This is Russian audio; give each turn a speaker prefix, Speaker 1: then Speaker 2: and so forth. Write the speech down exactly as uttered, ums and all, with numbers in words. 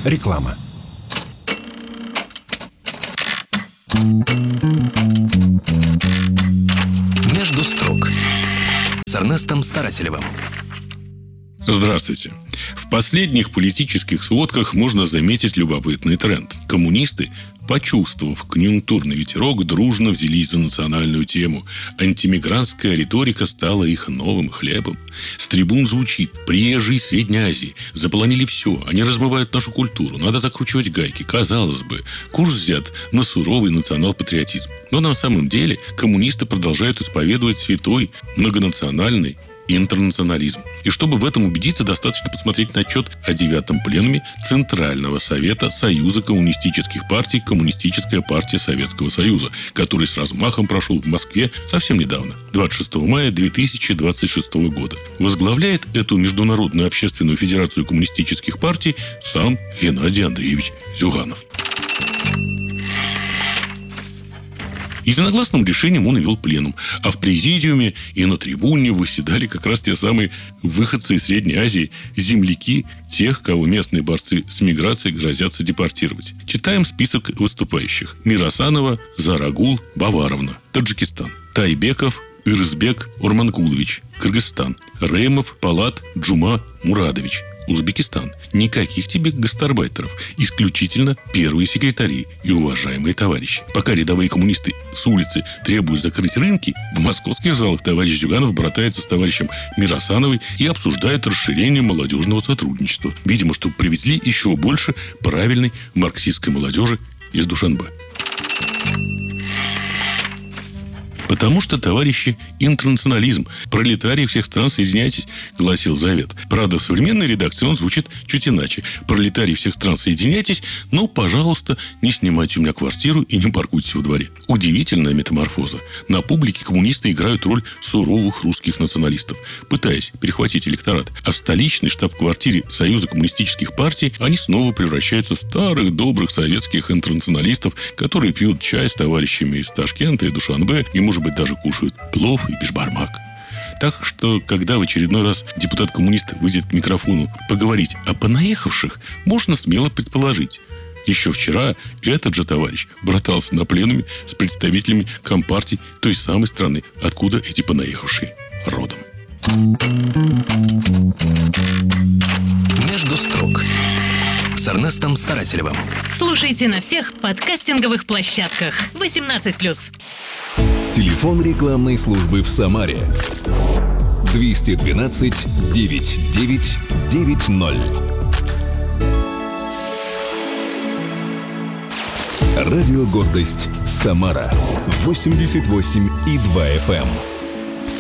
Speaker 1: Реклама.
Speaker 2: Между строк с Эрнестом Старателевым.
Speaker 3: Здравствуйте. В последних политических сводках можно заметить любопытный тренд. Коммунисты, почувствовав конъюнктурный ветерок, дружно взялись за национальную тему. Антимигрантская риторика стала их новым хлебом. С трибун звучит: приезжие из Средней Азии заполонили все, они размывают нашу культуру, надо закручивать гайки. Казалось бы, курс взят на суровый национал-патриотизм. Но на самом деле коммунисты продолжают исповедовать святой многонациональный интернационализм. И чтобы в этом убедиться, достаточно посмотреть на отчет о девятом пленуме Центрального совета Союза коммунистических партий «Коммунистическая партия Советского Союза», который с размахом прошел в Москве совсем недавно, двадцать шестого мая две тысячи двадцать шестого года. Возглавляет эту Международную общественную федерацию коммунистических партий сам Геннадий Андреевич Зюганов. Единогласным решением он ввел пленум, а в президиуме и на трибуне восседали как раз те самые выходцы из Средней Азии, земляки тех, кого местные борцы с миграцией грозятся депортировать. Читаем список выступающих. Мирасанова Зарагул Баваровна, Таджикистан. Тайбеков Ирызбек Урманкулович, Кыргызстан. Реймов Палат Джума Мурадович, Узбекистан. Никаких тебе гастарбайтеров, исключительно первые секретари и уважаемые товарищи. Пока рядовые коммунисты с улицы требуют закрыть рынки, в московских залах товарищ Зюганов братается с товарищем Мирасановой и обсуждает расширение молодежного сотрудничества. Видимо, чтобы привезли еще больше правильной марксистской молодежи из Душанбе. Потому что, товарищи, интернационализм. Пролетарии всех стран, соединяйтесь, гласил завет. Правда, в современной редакции он звучит чуть иначе. Пролетарии всех стран, соединяйтесь, но, пожалуйста, не снимайте у меня квартиру и не паркуйтесь во дворе. Удивительная метаморфоза. На публике коммунисты играют роль суровых русских националистов, пытаясь перехватить электорат. А в столичной штаб-квартире Союза коммунистических партий они снова превращаются в старых добрых советских интернационалистов, которые пьют чай с товарищами из Ташкента и Душанбе и, может быть, даже кушают плов и бешбармак. Так что, когда в очередной раз депутат-коммунист выйдет к микрофону поговорить о понаехавших, можно смело предположить: еще вчера этот же товарищ братался на пленуме с представителями компартий той самой страны, откуда эти понаехавшие родом.
Speaker 2: Между строк с Эрнестом Старателевым.
Speaker 4: Слушайте на всех подкастинговых площадках. восемнадцать плюс.
Speaker 1: Телефон рекламной службы в Самаре двести двенадцать девятьсот девять девять ноль. Радио «Гордость» Самара восемьдесят восемь и два эф эм.